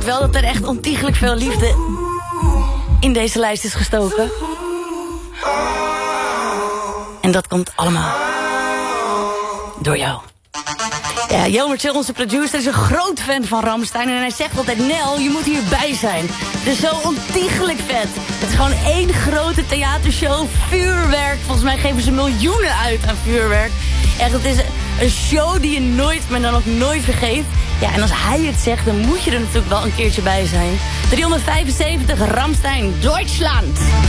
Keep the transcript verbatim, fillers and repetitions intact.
wel dat er echt ontiegelijk veel liefde in deze lijst is gestoken. En dat komt allemaal door jou. Ja, Jelmer, onze producer, is een groot fan van Rammstein. En hij zegt altijd, Nel, je moet hierbij zijn. Het is zo ontiegelijk vet. Het is gewoon één grote theatershow. Vuurwerk. Volgens mij geven ze miljoenen uit aan vuurwerk. Echt, het is een show die je nooit, maar dan ook nooit vergeet. Ja, en als hij het zegt, dan moet je er natuurlijk wel een keertje bij zijn. driehonderdvijfenzeventig, Rammstein, Duitsland.